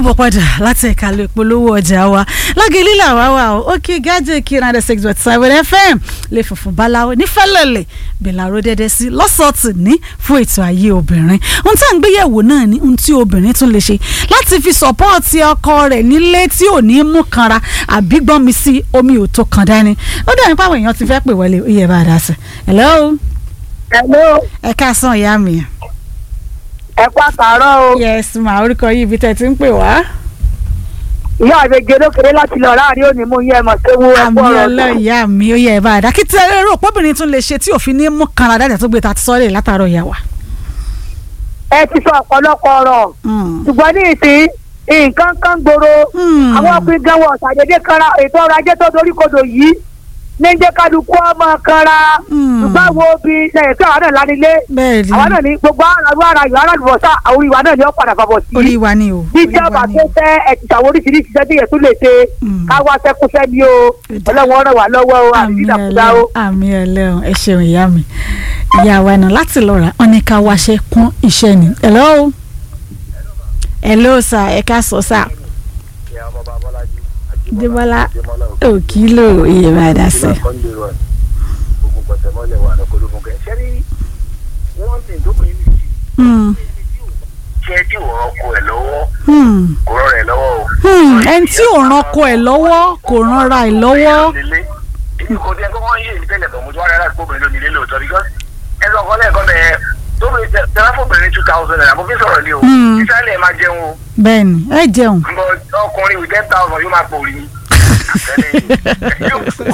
káàbọ̀ padà láti ẹ̀ka lè polówó ọjà wa lágẹ̀lẹ́ làwa wà ó òkè gájẹ́ kí 96.7 FM lè funfun báláwo nífẹ̀lẹ̀lẹ̀ bẹ̀làró dẹ́dẹ́ sí lọ́sọ̀ọ̀tì ní fún ètò ayé obìnrin ohun tí à ń gbéyẹ̀wò náà ni ohun tí obìnrin tún lè ṣe láti fi sọ́pọ́ọ̀tì ọkọ rẹ̀ nílé tí ò ní mú kanra àbí gbọ́n mi sí omi ò tó kan dání ó dẹ̀ nípa àwọn èèyàn ti fẹ́ pè wọlé ó yẹ bá a dá sí. hello. ẹ káàsán ìyá mi. ẹ pàtàrọ o. yes ma orúkọ yìí ibi tẹ́ ti ń pè wá. ìyá àgbègbè lókèrè láti lọ láàrin òní mú yẹ mọ pé wọn àmì ọlọ ìyá mi ó yẹ ẹ bá a dá kí tẹ rò pọ́bìnrin tún lè ṣe tí òfin ní mú kanra dáadáa tó gbé ta ti sọ́ọ́lẹ̀ látàárọ̀ ìyá wa. ẹ ti sọ ọ̀pọ̀lọpọ̀ ọ̀rọ̀ ṣùgbọ́n ní ìsín nǹkan kan gbòòrò àwọn ọkùnrin gan wọ ṣàdédé kanra ètò ọrọ̀ ajé tó dorí kodò yìí ní jẹ́ kálukú ọmọ kanra ṣùgbọ́n wo bí lẹ́yìn tí àwọn náà lánilé àwọn náà ní gbogbo ara yòó aládùúgbòsá àwọn ìwà náà ni ó padà fàbọ̀ sí. orí wa ni o. bíjọba tó fẹ́ ẹ̀tìtàwọ̀ oríṣiríṣi iṣẹ́ tí yẹn tún lè ṣe káwá sẹ́kúṣẹ́ ni o ọlọ́wọ́n ràn wá lọ́wọ́ o àmì ìdàkúdá o. àmì ẹlẹ́wọ̀n ẹ ṣeun ìyá mi ìyá wa náà láti lọ rà wọn ní ká wáṣẹ́ kún iṣẹ́ ni. hello sir ẹ ká sọ sir. Débọ́lá òkìlò iye máa dá sí. ṣé tí ò rọ́kọ ẹ̀ lọ́wọ́ kò rọra ẹ̀ lọ́wọ́ o. ẹni tí ò rọ́kọ ẹ̀ lọ́wọ́ kò rọra ẹ̀ lọ́wọ́. èmi kò tẹ́ kọ́kọ́ yé mi tẹ́lẹ̀ bọ̀ mo tún wá rárá kó bẹ̀rẹ̀ lónìí lóòótọ́ because ẹ sọ fọ́lẹ́ ẹ̀kọ́ bẹ̀rẹ̀ tó bẹ̀rẹ̀ tẹ́lá fún bẹ̀rẹ̀ 2000 naira mo fi sọ̀rọ̀ ní o ìsàlẹ̀ máa jẹun o. bẹ́ẹ̀ni ẹ jẹun. ọkùnrin with 10,000 yóò máa pòrí ni.